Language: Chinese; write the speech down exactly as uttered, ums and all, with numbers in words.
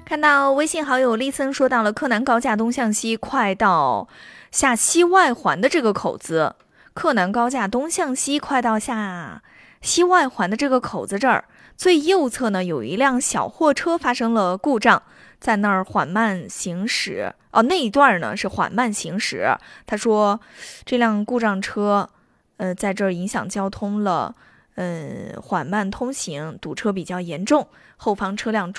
看到微信好友丽森说到了柯南高架东向西，快到下西外环的这个口子。柯南高架东向西，快到下西外环的这个口子这儿，最右侧呢有一辆小货车发生了故障，在那儿缓慢行驶。哦，那一段呢是缓慢行驶。他说，这辆故障车，呃，在这儿影响交通了，嗯、呃，缓慢通行，堵车比较严重，后方车辆